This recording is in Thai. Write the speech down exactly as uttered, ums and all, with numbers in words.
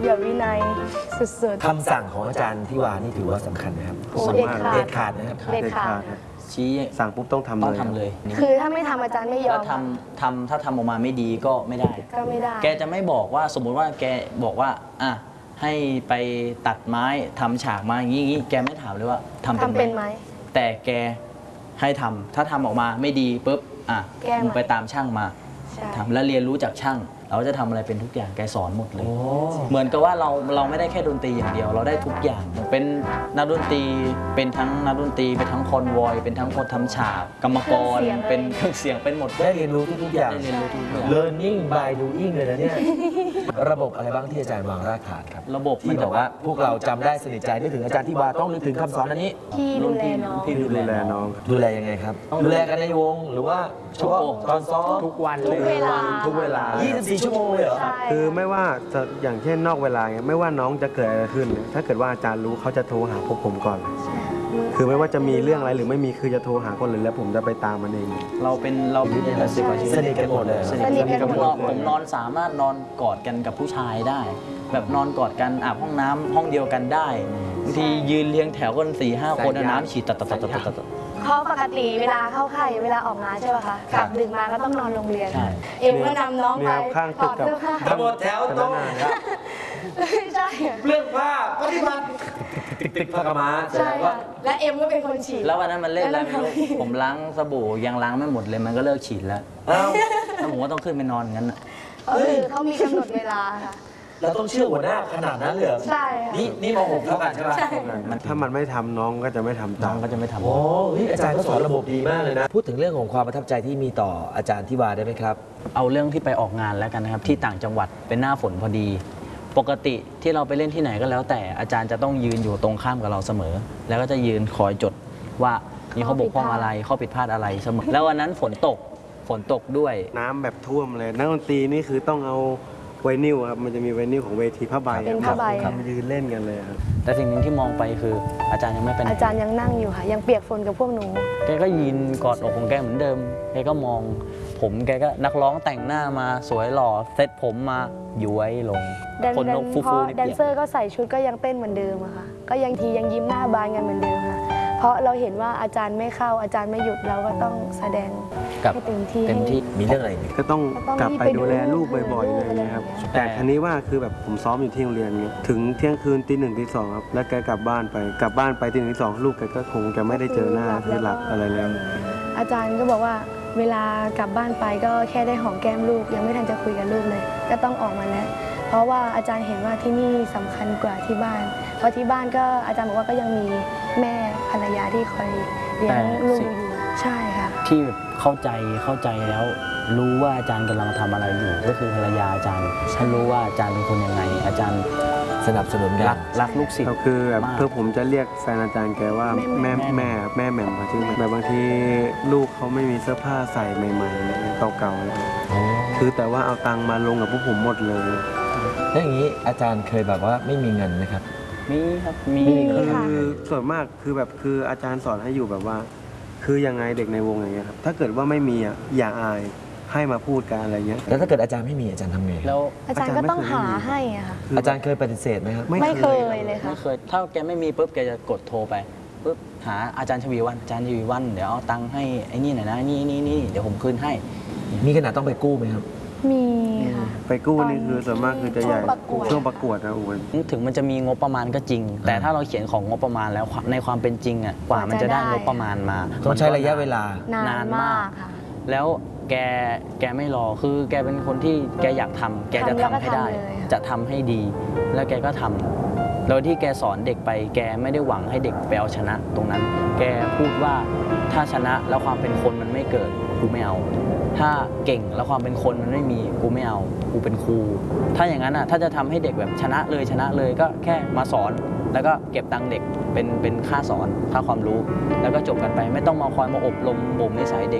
ระเบียบวินัยสุดๆคำสั่งของอาจารย์ที่วานี่ถือว่าสำคัญนะครับโอ้เด็ดขาดเด็ดขาดนะครับเด็ดขาดชี้สั่งปุ๊บต้องทำเลยต้องทำเลยคือถ้าไม่ทำอาจารย์ไม่ยอแล้มวทำทำถ้าทำออกมาไม่ดีก็ไม่ได้ก็ไม่ได้แกจะไม่บอกว่าสมมุติว่าแกบอกว่าอ่ะให้ไปตัดไม้ทำฉากมาอย่างนี้อย่างนี้แกไม่ถามเลยว่าทำทำเป็เป็น นไหไหมมแต่แกให้ทำถ้าทำออกมาไม่ดีปุ๊บอ่ะแก้ใหม่มึงไปตามช่างมาใช่ทำแล้วเรียนรู้จากช่าง เราจะทำอะไรเป็นทุกอย่างแกสอนหมดเลยโอ้เหมือนกับว่าเราเราไม่ได้แค่ดนตรีอย่างเดียว เราได้ทุกอย่างเป็นนักดนตรีเป็นทั้งนักดนตรีเป็นทั้งคอนวอยเป็นทั้งคนทำฉากกรรมกรเป็นเครื่องเสียงเป็นหมดได้เรียนรู้ทุกๆอย่างได้เรียนรู้ทุกอย่าง learning by doing เลยนะเนี่ย ระบบอะไรบ้างที่อาจารย์วางรากฐานครับระบบที่บอกว่าพวกเราจำได้สนิทใจนึกถึงอาจารย์ที่วาต้องนึกถึงคำสอนอันนี้ที่ดูแลน้องที่ดูดูแลแลน้น้ออง งดูแลยังไงครับ ดูแลกันในวงหรือว่าเฉพาะตอนซ้อมทุกวันทุเลกยเวลาทุกเวลายี่สิบสี่ ชั่วโมงเลยเหรอใช่คือไม่ว่าจะอย่างเช่นนอกเวลาเงี้ยไม่ว่าน้องจะเกิดอะไรขึ้นเนี่ยถ้าเกิดว่าอาจารย์รู้เขาจะโทรหาพวกผมก่อนเลยคือไม่ว่าจะมีเรื่องอะไรหรือไม่มีคือจะโทรหาคนเลยแล้วผมจะไปตามมันเองเราเป็นเราเป็นสิบกว่าชีวิตสนิทกันหมดเลยสสนินิททกักัน นหมดผมนอนผมนอนสามารถนอนกอดกันกับผู้ชายได้ แบบนอนกอดกันอาบห้องน้ำห้องเดียวกันได้บางทียืนเรียงแถวกันสี่ห้าคนเอาน้ำฉีดตัดตัดตัดตัดตัดตัดเพราะปกติเวลาเข้าค่ายเวลาออกงานใช่ป่ะคะกลับดึกมาก็ต้องนอนโรงเรียนใช่เอ็มก็นำน้องเนี่ไปยข้างตึกกับถอดเสื้อผ้าทั้งหมดแถวตรงใช่อะเรื่องผ้าปฏิบัติติ๊กติ๊กผ้ากำมาใช่ค่ะและเอ็มก็เป็นคนฉีดแล้ววันนั้นมันเล่นแล้วไม่รู้แล้วทำไมผมล้างสบู่ยังล้างไม่หมดเลยมันก็เลิกฉีดแล้วเอ้าแล้วผมก็ต้องขึ้นไปนอนงั้นน่ะก็คือเขามีกำหนดเวลาค่ะเราต้องเชื่อหัวหน้าขนาดนั้นเลยเหรอใช่ค่ะนี่นี่มหกเท่ากันใช่ป่ะใช่ถ้ามันไม่ทำน้องก็จะไม่ทำน้ตาองมก็จะไม่ทำโอ้เฮ้ยอาจารย์ก็สอนระบบดีมากเลยนะ พูดถึงเรื่องของความประทับใจที่มีต่ออาจารย์ที่วาได้ไหมครับเอาเรื่องที่ไปออกงานแล้วกันนะครับที่ต่างจังหวัดเป็นหน้าฝนพอดี ปกติที่เราไปเล่นที่ไหนก็แล้วแต่อาจารย์จะต้องยืนอยู่ตรงข้ามกับเราเสมอ แล้วก็จะยืนคอยจดว่ามีข้อบกพร่องอะไรข้อผิดพลาดอะไรเสมอแล้ววันนั้นฝนตกฝนตกด้วยน้ำแบบท่วมเลยนักดนตรีนี่คือต้องเอาไวนิลครับมันจะมีไวนิลของเวทีผ้าใบเป็นผ้าใบครับยืนเล่นกันเลยครับแต่สิ่งหนึ่งที่มองไปคืออาจารย์ยังไม่เป็นอาจารย์ยังนั่งอยู่ค่ะ ยังเปียกฝนกับพวกหนูแกก็ยืนกอดอกของแกเหมือนเดิมแกก็มอง ผมแกก็นักร้องแต่งหน้ามาสวยหล่อเซ็ตผมมาย้วยลงแดนคนแดนนกฟูเพฟูราะนี่แดนเปียกเซอร์ก็ใส่ชุดก็ยังเต้นเหมือนเดิมอะค่ะ ก็ยังทียังยิ้มหน้าบานกันเหมือนเดิมค่ะ เพราะเราเห็นว่าอาจารย์ไม่เข้าอาจารย์ไม่หยุดเราก็ต้องแสดงกับให้เต็มที่เต็มที่มีเรื่องอะไรอีกก็ต้องก็ต้องกลับไปรีบไปดูแลดูลูกบ่อยๆเลยนะครับอะไรอย่างเงี้ยแต่ทีนี้ว่าคือแบบผมซ้อมอยู่ที่โรงเรียนเงี้ยถึงเที่ยงคืนตีหนึ่งตีสองครับแล้วแกกลับบ้านไปกลับบ้านไปตีหนึ่งตีสองลูกแกก็คงจะไม่ได้เจอหน้าคือหลับอะไรแล้วอาจารย์ก็บอกว่าเวลากลับบ้านไปก็แค่ได้หอมแก้มลูก ยังไม่ทันจะคุยกับลูกเลย ก็ต้องออกมาแล้ว เพราะว่าอาจารย์เห็นว่าที่นี่สำคัญกว่าที่บ้าน เพราะที่บ้านก็อาจารย์บอกว่าก็ยังมีแม่ภรรยาที่คอยเลี้ยงลูกอยู่ใช่ค่ะที่แบบเข้าใจเข้าใจแล้วรู้ว่าอาจารย์กำลังทำอะไรอยู่ ก็คือภรรยาอาจารย์ท่านรู้ว่าอาจารย์เป็นคนยังไง อาจารย์สนับสนุนกัรันกรักลูกศิษก็ย์คือแบบมากเพื่อผมจะเรียกแฟนอาจารย์แกว่าแม่แม่แม่แม่แหม่มครับชื่อแม่แบบบางทีลูกเขาไม่มีเสื้อผ้าใส่ใหม่ๆอะไรเงี้ยเก่าๆเลยครับคือแต่ว่าเอาตังค์มาลงกับพวกผมหมดเลยแล้วอย่างนี้อาจารย์เคยแบบว่าไม่มีเงินไหมครับมีครับมีมีคืค่ะอส่วนมากคือแบบคืออาจารย์สอนให้อยู่แบบว่า คือยังไงเด็กในวงอย่างเงี้ยครับถ้าเกิดว่าไม่มีอ่ะอย่าอายให้มาพูดกันอะไรเงี้ยแล้วถ้าเกิดอาจารย์ไม่มีอาจารย์ทำไงครับแล้วอาจารย์ก็ต้องหาให้อะค่ะอาจารย์เคยปฏิเสธไหมครับไม่เคยเลยค่ะไม่เคยถ้าแกไม่มีปุ๊บแกจะกดโทรไปปุ๊บหาอาจารย์ชวีวันอาจารย์ชวีวันเดี๋ยวเอาตังค์ให้ไอ้นี่หน่อยนะนี่นี่นี่เดี๋ยวผมคืนให้มีขนาดต้องไปกู้ไหมครับมีค่ะไปกู้นี่คือส่วนมากคือจะใหญ่ช่วงประกวดช่วงประกวดนะโอ้ยถึงมันจะมีงบประมาณก็จริง แต่ถ้าเราเขียนของงบประมาณแล้วในความเป็นจริงอ่ะกว่ามันจะได้งบประมาณมาต้องใช้ระยะเวลานานมากค่ะแล้วแกแกไม่รอคือแกเป็นคนที่แกอยากทำแกจะทำให้ได้ทำแล้วก็ทำเลยค่ะจะทำให้ดี แล้วแกก็ทำแล้วที่แกสอนเด็กไป แกไม่ได้หวังให้เด็กไปเอาชนะตรงนั้น แกพูดว่าถ้าชนะแล้วความเป็นคนมันไม่เกิดกูไม่เอา ถ้าเก่งแล้วความเป็นคนมันไม่มีกูไม่เอากูเป็นครูถ้าอย่างนั้นอ่ะถ้าจะทำให้เด็กแบบชนะเลยชนะเลยก็แค่มาสอน แล้วก็เก็บตังค์เด็กเป็นเป็นค่าสอนค่าความรู้ แล้วก็จบกันไปไม่ต้องมาคอยมาอบรมบ่มนิสัยเด็ก